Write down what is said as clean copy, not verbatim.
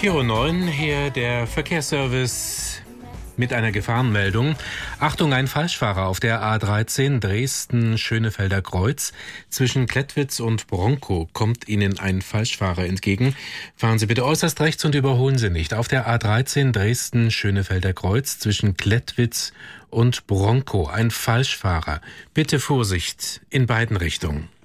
4:09 Uhr, hier der Verkehrsservice mit einer Gefahrenmeldung. Achtung, ein Falschfahrer auf der A13 Dresden-Schönefelder Kreuz. Zwischen Klettwitz und Bronkow kommt Ihnen ein Falschfahrer entgegen. Fahren Sie bitte äußerst rechts und überholen Sie nicht. Auf der A13 Dresden-Schönefelder Kreuz zwischen Klettwitz und Bronkow ein Falschfahrer. Bitte Vorsicht in beiden Richtungen.